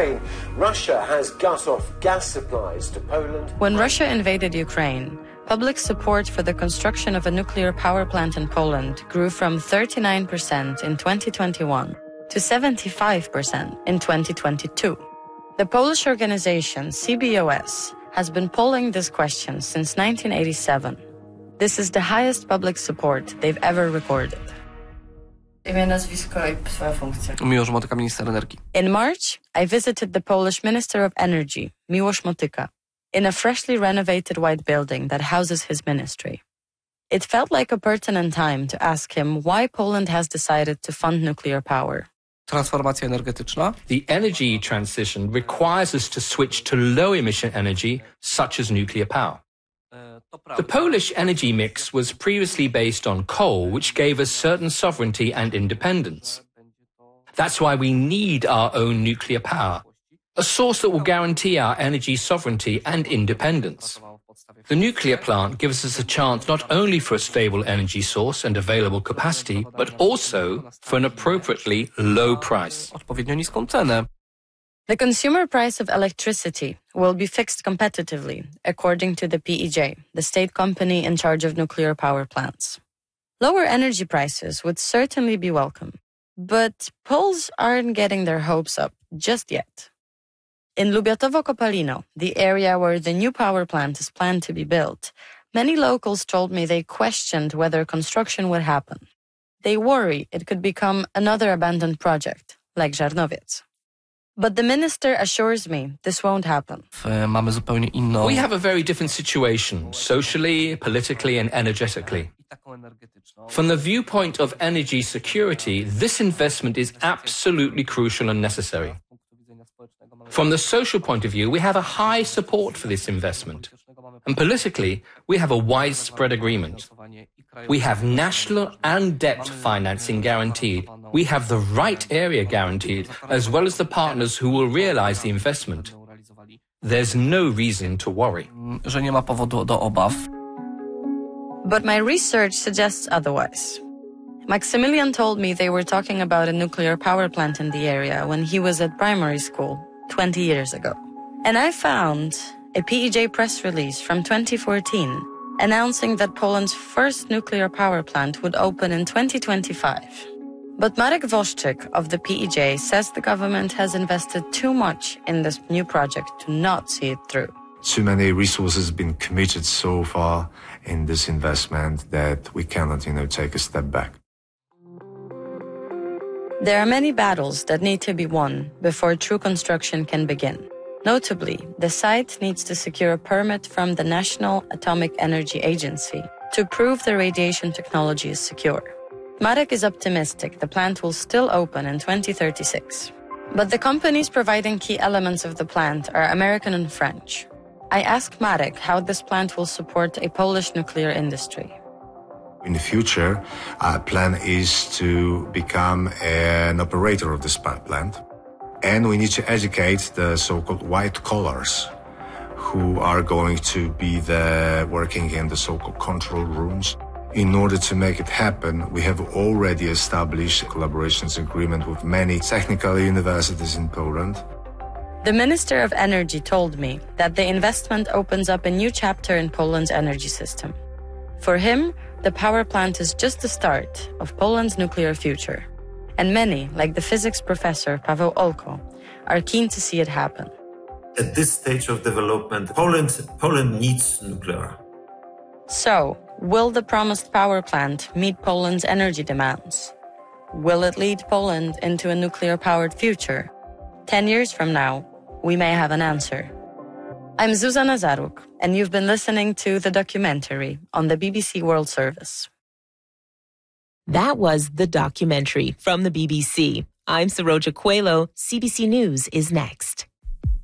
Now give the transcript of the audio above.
Ukraine, Russia has cut off gas supplies to Poland. When Russia invaded Ukraine, public support for the construction of a nuclear power plant in Poland grew from 39% in 2021 to 75% in 2022. The Polish organization CBOS has been polling this question since 1987. This is the highest public support they've ever recorded. Imię, nazwisko i swoja funkcja. Miłosz Motyka, minister energii. In March, I visited the Polish Minister of Energy, Miłosz Motyka, in a freshly renovated white building that houses his ministry. It felt like a pertinent time to ask him why Poland has decided to fund nuclear power. Transformacja energetyczna. The energy transition requires us to switch to low-emission energy, such as nuclear power. The Polish energy mix was previously based on coal, which gave us certain sovereignty and independence. That's why we need our own nuclear power, a source that will guarantee our energy sovereignty and independence. The nuclear plant gives us a chance not only for a stable energy source and available capacity, but also for an appropriately low price. Odpowiednio niską cenę. The consumer price of electricity will be fixed competitively, according to the PEJ, the state company in charge of nuclear power plants. Lower energy prices would certainly be welcome, but Poles aren't getting their hopes up just yet. In Lubiatowo-Kopalino, the area where the new power plant is planned to be built, many locals told me they questioned whether construction would happen. They worry it could become another abandoned project, like Żarnowiec. But the minister assures me this won't happen. Mamy zupełnie inną. We have a very different situation, socially, politically, and energetically. From the viewpoint of energy security, this investment is absolutely crucial and necessary. From the social point of view, we have a high support for this investment. And politically, we have a widespread agreement. We have national and debt financing guaranteed. We have the right area guaranteed, as well as the partners who will realize the investment. There's no reason to worry. Że nie ma powodu do obaw. But my research suggests otherwise. Maximilian told me they were talking about a nuclear power plant in the area when he was at primary school 20 years ago. And I found a PEJ press release from 2014 announcing that Poland's first nuclear power plant would open in 2025. But Marek Woszczyk of the PEJ says the government has invested too much in this new project to not see it through. Too many resources have been committed so far in this investment that we cannot, take a step back. There are many battles that need to be won before true construction can begin. Notably, the site needs to secure a permit from the National Atomic Energy Agency to prove the radiation technology is secure. Marek is optimistic the plant will still open in 2036. But the companies providing key elements of the plant are American and French. I asked Marek how this plant will support a Polish nuclear industry. In the future, our plan is to become an operator of this plant. And we need to educate the so-called white collars who are going to be working in the so-called control rooms. In order to make it happen, we have already established a collaborations agreement with many technical universities in Poland. The Minister of Energy told me that the investment opens up a new chapter in Poland's energy system. For him, the power plant is just the start of Poland's nuclear future. And many, like the physics professor Paweł Olko, are keen to see it happen. At this stage of development, Poland needs nuclear. So, will the promised power plant meet Poland's energy demands? Will it lead Poland into a nuclear-powered future? 10 years from now, we may have an answer. I'm Zuzanna Zaruk, and you've been listening to The Documentary on the BBC World Service. That was The Documentary from the BBC. I'm Saroja Coelho. CBC News is next.